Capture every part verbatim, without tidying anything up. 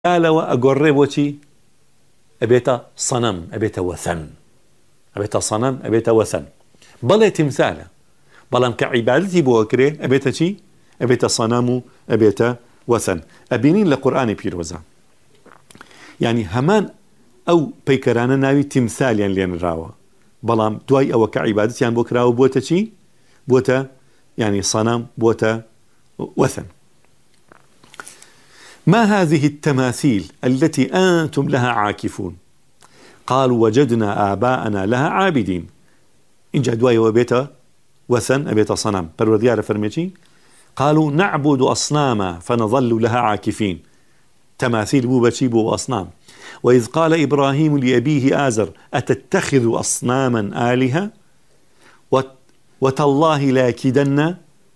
لەوە ئەگۆڕێ بۆچی ئەبێتە سەنەم ئەبێتە وەثەن ئەبێتە سەنەم ئەبێتە وەثەن بەڵێ تیمسالە بەڵام کە عیبادەتی بۆ ئەکرێ ئەبێتە چی ئەبێتە سەنەم و ئەبێتە وەثەن. ئەبینین لە قورئانی پیرۆزە یعنی هەمان ئەو پەیکەرانە ناوی تیمسالیان لێنراوە بەڵام دوای ئەوە کە عیبادەتیان بۆ کراوە بووەتە چی بووەتە يعني صنم بوتا وثن. ما هذه التماثيل التي أنتم لها عاكفون؟ قالوا وجدنا آباءنا لها عابدين. إن جدواي وبيتا وثن أبيتا صنم پروردگار فرميتي قالوا نعبد أصناما فنظل لها عاكفين. تماثيل بو بچي بو أصنام. وإذ قال إبراهيم لأبيه آزر أتتخذ أصناما آلهة وتالله لاكدن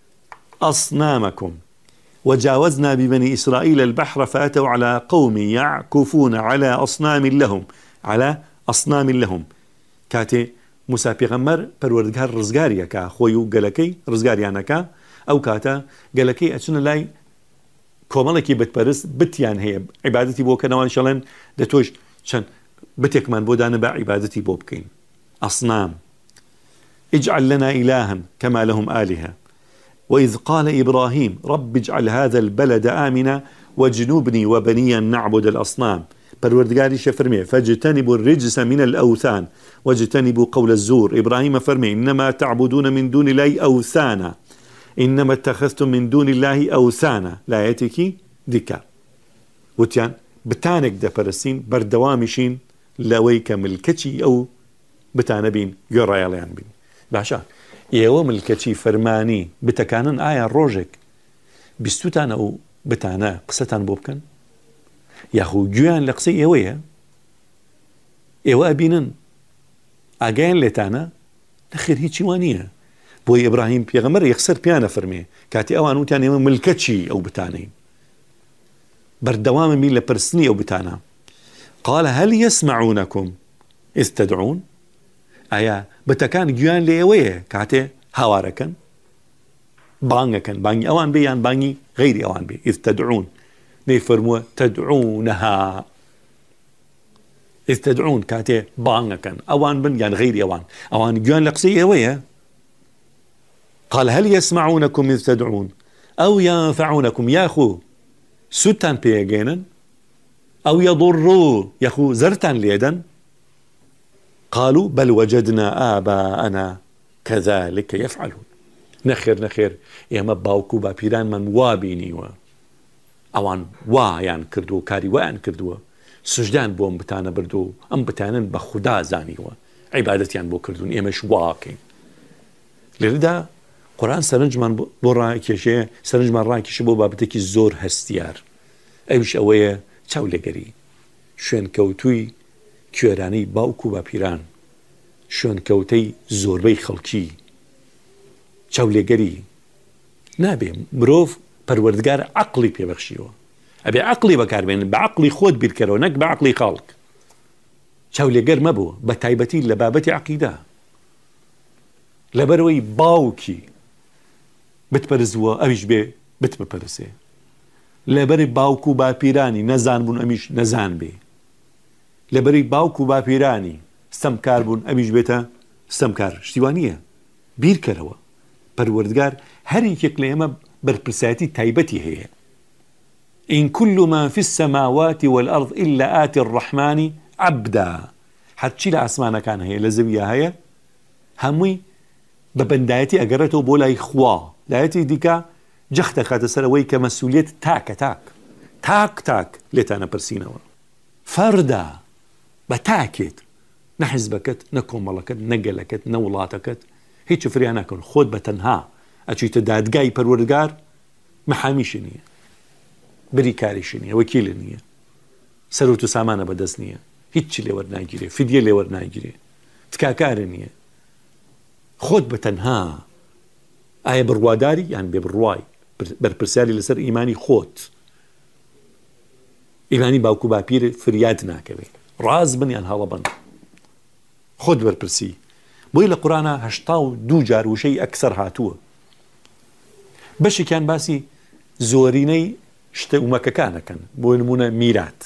أصنامكم وجاوزنا ببني إسرائيل البحر فأتوا على قوم يعكفون على أصنام لهم على أصنام لهم. كاتي موسى پیغمبر پروردگار رزگاريا كا خويو گلكي رزگاريانا كا أو كاتا گلكي أچنا لاي كومالكي بتپرس بتيان هي عبادتي بو كنوان شلن دتوش چن بتك من بودان با عبادتي بو بكين أصنام. اجعل لنا إلها كما لهم آلهة. وإذ قال إبراهيم رب اجعل هذا البلد آمنا واجنبني وبني أن نعبد الأصنام. پروردگاری فرمي فاجتنبوا الرجس من الأوثان واجتنبوا قول الزور. إبراهيم فرمي إنما تعبدون من دون الله أوثانا إنما اتخذتم من دون الله أوثانا. لا يتكي ديكا وتيان بتانك دا برسين بردوامشين لويك ملكتي أو بتانبين يرياليان بين باشا ئێوە ملکەچی فەرمانی بتەکانن ئایا ڕۆژێک بیستوتان ئەو بتانە قسەتان بۆ بکەن یاخو گوێیان لە قسەی ئێوەیە ئێوە ئەبینن ئاگایان لێتانە نەخێر هیچی وان نییە. بۆی ئیبراهیم پێغەمبەر یەکسەر پیانە فەرمێ کاتی ئەوان وتیان ئێمە ملکەچی ئەو بتانەین بەردەوامە بین لە پرسنی ئەو بتانە. قال هل يسمعونكم إذ تدعون؟ ئایا بتەکان گویان لە ئێوەیە کاتێ هاوارەکەن بانگەکەن بانگی ئەوان بێ یان بانگی غەیری ئەوان بێ. إذ تدعون دەی فەرمووە تدعونها إذ تدعون کاتێ بانگەکەن ئەوان بن یان غەیری ئەوان ئەوان گویان لە قسەی ئێوەیە. قال هل يسمعونكم إذ تدعون أو ينفعونكم ياخو سوتان پێگەێنن أو يضروا ياخو زەرتان لێدەن. قالوا بل وجدنا آباءنا كذلك يفعلون. نخير نخير إما باوكو باپیران من وابينيوا اوان وایان کردو کاری وایان کردو سجدان بو ام بتانه بردو ام بتانن بخدا زانيوا عبادتيان بو کردون ئێمەش واکەین. لێرەدا قورآن سەرنجمان بۆ ڕاکێشێ سەرنجمان ڕاکێشێ بۆ بابەتێکی زۆر هەستیار ئەوش ئەوەیە چاولێگەری شوێنکەوتووی کوێرانەی باوکو باپیران شوێنکەوتەی زۆربەی خەڵکی چاولێگەری نابێ مرۆڤ پەروەردگار عەقڵی پێبەخشیوە ئەبێ عەقڵی بەکاربێنن بە عەقڵی خۆت بیرکەرەوە نەک بە عەقڵی خەڵک. چاولێگەر مەبووە بە تایبەتی لە بابەتی عەقیدە لەبەرەوەی باوکی بتپەرزووە ئەویش بێ بتبپەرسێ لەبەری باوکو باپیرانی نەزان بوون ئەمیش نەزان بێ لەبەری باوکو باپیرانی ستەمکار بوون ئەمیش بێتە ستەمکار. شتیوانیە بیرکەرەوە پەروەردگار هەر یەکێک لە ئێمە بەرپرسایەتی تایبەتی هەیە. إن كل ما في السماوات والأرض إلا آتي الرحمن عبدا. هەرچی لە ئاسمانەکان هەیە لە زەویە هەیە هەمووی بە بەندایەتی ئەگەڕێتەوە بۆ لای خوا. لایەتی دیکە جەختە خاتە سەرەوەی کە مەسئولیەت تاکە تاک تاک تاک لێتانە پرسینەوە فەردا بە تاکێت نە حیزبەکەت نە کۆمەڵەکەت نە گەلەکەت نە وڵاتەکەت هیچ فریان ناکەن خۆت بە تەنها ئەچیتە دادگای پەروەردگار مەحامیشی نییە بریکاریشی نییە وەکیلی نییە سەرۆت و سامانە بەدەست نییە هیچی لێوەرناگیرێ فیدیە لێوەرناگیرێ تکاکارە نییە خۆت بە تەنها ئایا بڕواداری یان بێ بڕوای بەرپرسیاری لەسەر ئیمانی خۆت ئیمانی باوکو باپیر فریاد ناکەوێ ڕاز بن یان هەڵە بن خۆت بەرپرسی. بۆی لە قورئانە هەشتا و دوو جار وشەی ئەکسەر هاتووە بەشێکیان باسی زۆرینەی شتە ومەکەکانەکەن بۆ نمونە میرات